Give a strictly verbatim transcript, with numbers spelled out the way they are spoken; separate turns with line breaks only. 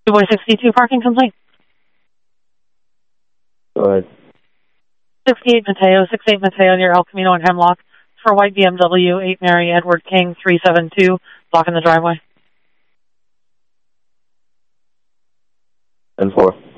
two boy sixty-two parking complaint.
Go ahead.
sixty-eight Mateo, sixty-eight Mateo near El Camino and Hemlock for white B M W, eight Mary Edward King, three seven two, blocking the driveway.
And four.